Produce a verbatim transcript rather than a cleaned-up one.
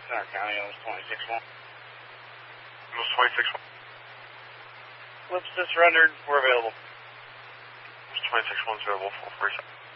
Center County, it was twenty-six one. It was twenty-six one. Flips surrendered, we're available. It was twenty-six one, available, four forty-seven.